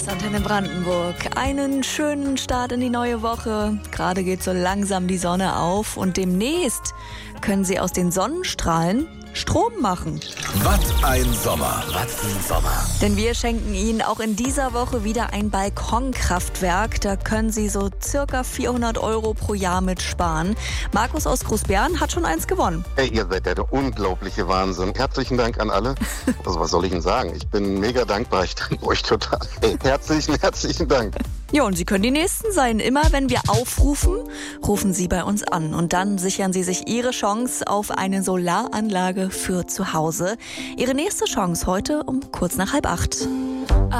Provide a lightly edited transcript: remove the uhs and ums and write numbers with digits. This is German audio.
Antenne Brandenburg. Einen schönen Start in die neue Woche. Gerade geht so langsam die Sonne auf und demnächst können Sie aus den Sonnenstrahlen Strom machen. Was ein Sommer, was ein Sommer. Denn wir schenken Ihnen auch in dieser Woche wieder ein Balkonkraftwerk. Da können Sie so circa 400 € pro Jahr mit sparen. Markus aus Großbären hat schon eins gewonnen. Hey, ihr seid der unglaubliche Wahnsinn. Herzlichen Dank an alle. Also was soll ich Ihnen sagen? Ich bin mega dankbar. Ich danke euch total. Hey, herzlichen Dank. Ja, und Sie können die Nächsten sein. Immer wenn wir aufrufen, rufen Sie bei uns an. Und dann sichern Sie sich Ihre Chance auf eine Solaranlage für zu Hause. Ihre nächste Chance heute um kurz nach 7:30.